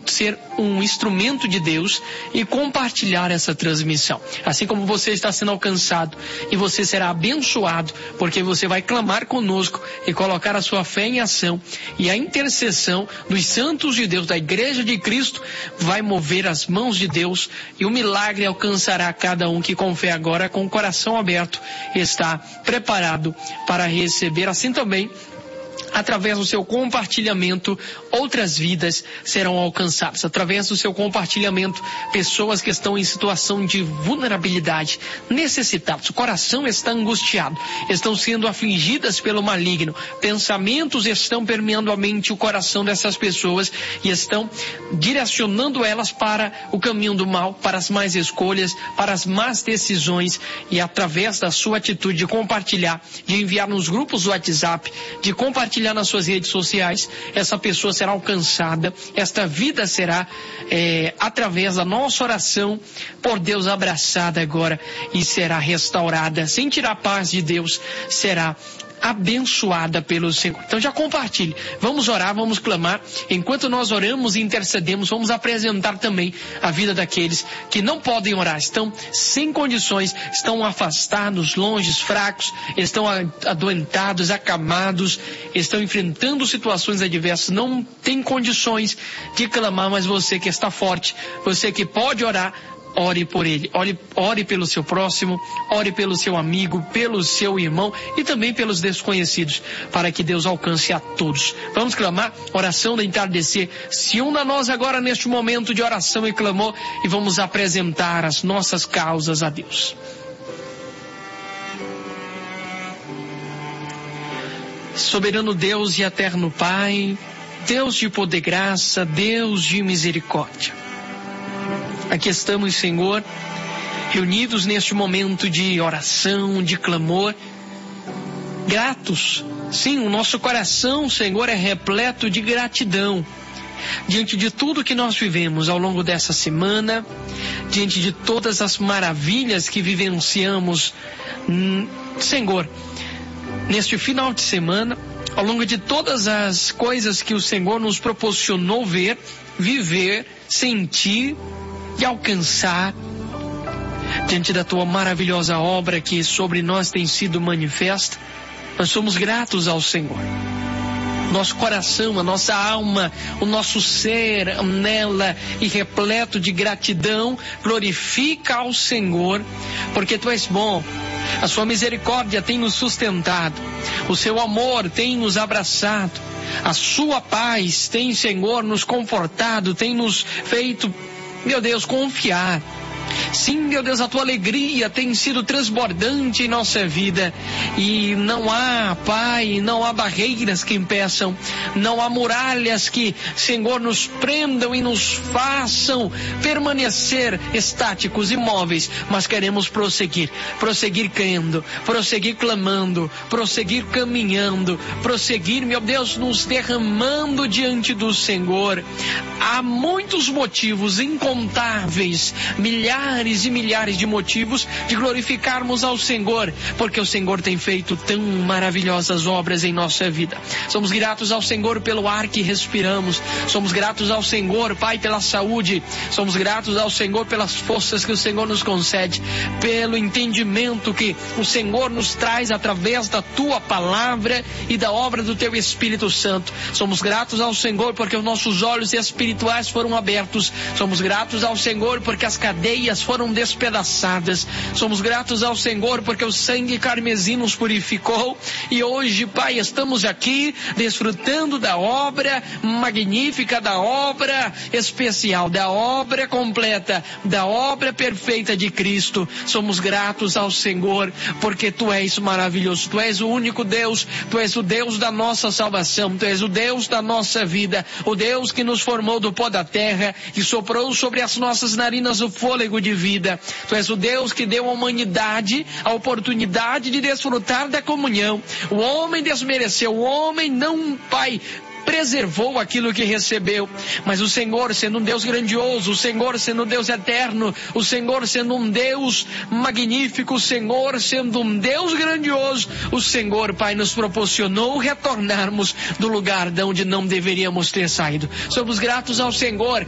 ser um instrumento de Deus e compartilhar essa transmissão. Assim como você está sendo alcançado, e você será abençoado, porque você vai clamar conosco e colocar a sua fé em ação, e a intercessão dos santos de Deus, da Igreja de Cristo, vai mover as mãos de Deus, e o milagre alcançará cada um que com fé agora, com o coração aberto, está preparado para receber. Assim também, através do seu compartilhamento, outras vidas serão alcançadas. Através do seu compartilhamento, pessoas que estão em situação de vulnerabilidade, necessitadas, o coração está angustiado, estão sendo afligidas pelo maligno, pensamentos estão permeando a mente e o coração dessas pessoas e estão direcionando elas para o caminho do mal, para as más escolhas, para as más decisões, e através da sua atitude de compartilhar, de enviar nos grupos do WhatsApp, de compartilhar nas suas redes sociais, essa pessoa será alcançada, esta vida será, através da nossa oração, por Deus abraçada agora, e será restaurada, sentirá a paz de Deus, será abençoada pelo Senhor. Então já compartilhe, vamos orar, vamos clamar. Enquanto nós oramos e intercedemos, vamos apresentar também a vida daqueles que não podem orar, estão sem condições, estão afastados, longe, fracos, estão adoentados, acamados, estão enfrentando situações adversas, não tem condições de clamar, mas você que está forte, você que pode orar, ore por ele, ore pelo seu próximo, ore pelo seu amigo, pelo seu irmão e também pelos desconhecidos, para que Deus alcance a todos. Vamos clamar, oração do entardecer. Se una nós agora neste momento de oração e clamor, e vamos apresentar as nossas causas a Deus. Soberano Deus e eterno Pai, Deus de poder e graça, Deus de misericórdia, aqui estamos, Senhor, reunidos neste momento de oração, de clamor, gratos. Sim, o nosso coração, Senhor, é repleto de gratidão diante de tudo que nós vivemos ao longo dessa semana, diante de todas as maravilhas que vivenciamos, Senhor, neste final de semana, ao longo de todas as coisas que o Senhor nos proporcionou ver, viver, sentir e alcançar, diante da tua maravilhosa obra que sobre nós tem sido manifesta. Nós somos gratos ao Senhor. Nosso coração, a nossa alma, o nosso ser nela e repleto de gratidão, glorifica ao Senhor, porque tu és bom. A sua misericórdia tem nos sustentado, o seu amor tem nos abraçado, a sua paz tem, Senhor, nos confortado, tem nos feito, meu Deus, confiar. Sim, meu Deus, a tua alegria tem sido transbordante em nossa vida, e não há, Pai, não há barreiras que impeçam, não há muralhas que, Senhor, nos prendam e nos façam permanecer estáticos, imóveis, mas queremos prosseguir crendo, prosseguir clamando, prosseguir caminhando, prosseguir, meu Deus, nos derramando diante do Senhor. Há muitos motivos incontáveis, milhares e milhares de motivos de glorificarmos ao Senhor, porque o Senhor tem feito tão maravilhosas obras em nossa vida. Somos gratos ao Senhor pelo ar que respiramos, somos gratos ao Senhor, Pai, pela saúde, somos gratos ao Senhor pelas forças que o Senhor nos concede, pelo entendimento que o Senhor nos traz através da tua palavra e da obra do teu Espírito Santo. Somos gratos ao Senhor porque os nossos olhos espirituais foram abertos, somos gratos ao Senhor porque as cadeias foram despedaçadas, somos gratos ao Senhor porque o sangue carmesim nos purificou, e hoje, Pai, estamos aqui desfrutando da obra magnífica, da obra especial, da obra completa, da obra perfeita de Cristo. Somos gratos ao Senhor porque tu és maravilhoso, tu és o único Deus, tu és o Deus da nossa salvação, tu és o Deus da nossa vida, o Deus que nos formou do pó da terra e soprou sobre as nossas narinas o fôlego de vida. Tu és o Deus que deu à humanidade a oportunidade de desfrutar da comunhão. O homem desmereceu, o homem não, Pai, preservou aquilo que recebeu, mas o Senhor sendo um Deus grandioso, o Senhor sendo um Deus eterno, o Senhor sendo um Deus magnífico, o Senhor sendo um Deus grandioso, o Senhor, Pai, nos proporcionou retornarmos do lugar de onde não deveríamos ter saído. Somos gratos ao Senhor